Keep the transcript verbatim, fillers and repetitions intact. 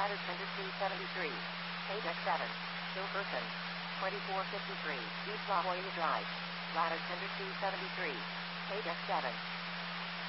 Ladder Tender two seventy-three. Page X seven. Hilkerson. twenty-four fifty-three. East La Jolla Drive. Ladder Tender two seventy-three. Page X seven.